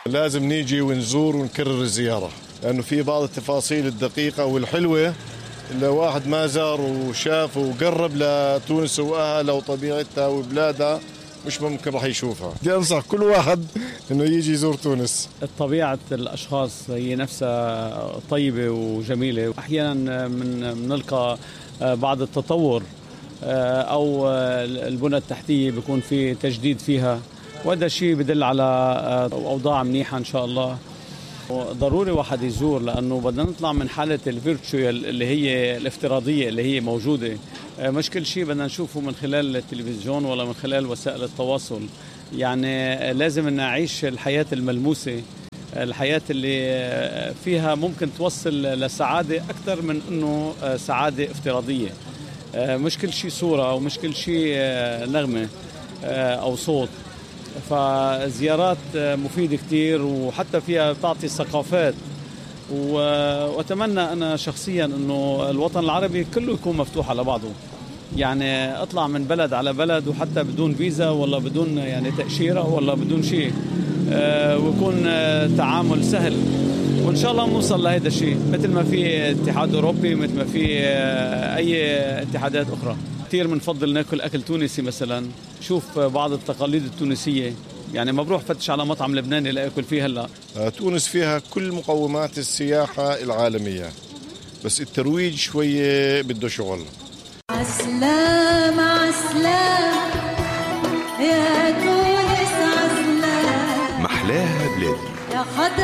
لازم نيجي ونزور ونكرر الزيارة، لأنه في بعض التفاصيل الدقيقة والحلوة اللي واحد ما زار وشاف وقرب لتونس وأهلها وطبيعتها وبلادها مش ممكن راح يشوفها. بدي أنصح كل واحد إنه يجي يزور تونس. طبيعة الأشخاص هي نفسها طيبة وجميلة، أحيانا بنلقى بعض التطور أو البنى التحتية بيكون في تجديد فيها، وهذا الشيء بدل على أوضاع منيحة إن شاء الله. ضروري واحد يزور، لأنه بدنا نطلع من حالة الفيرتشوال اللي هي الافتراضية اللي هي موجودة. مش كل شيء بدنا نشوفه من خلال التلفزيون ولا من خلال وسائل التواصل. يعني لازم نعيش الحياة الملموسة، الحياة اللي فيها ممكن توصل لسعادة أكثر من أنه سعادة افتراضية. مش كل شيء صورة ومش كل شيء نغمة أو صوت. فزيارات مفيدة كتير، وحتى فيها تعطي ثقافات. وأتمنى أنا شخصيا أنه الوطن العربي كله يكون مفتوح على بعضه، يعني أطلع من بلد على بلد وحتى بدون فيزا ولا بدون يعني تأشيرة ولا بدون شيء، ويكون تعامل سهل. وإن شاء الله نوصل لهذا الشيء، مثل ما في اتحاد أوروبي، مثل ما في أي اتحادات أخرى. كثير بنفضل ناكل أكل تونسي مثلا، شوف بعض التقاليد التونسية. يعني ما بروح فتش على مطعم لبناني لأكل فيه هلا. تونس فيها كل مقومات السياحة العالمية، بس الترويج شوية بده شغل. عسلام عسلام يا تونس عسلام، محلاها بلادي.